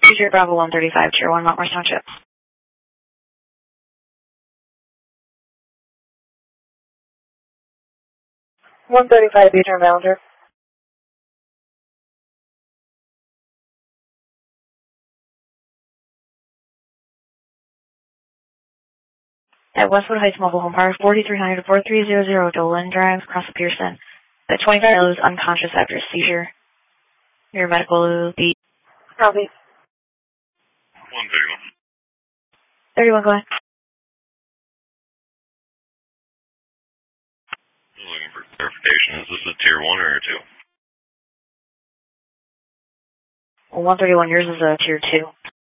Seizure Bravo 135, Tier 1, Mount Morris Township. 135, Beatrice Ballinger. At Westwood Heights Mobile Home Park, 4300 to 4300 Dolan Drive, across the Pearson. The 25-year-old is unconscious after a seizure. Your medical will be... Copy. 31, go ahead. I'm looking for clarification. Is this a Tier 1 or a 2? Well, 131, yours is a Tier 2.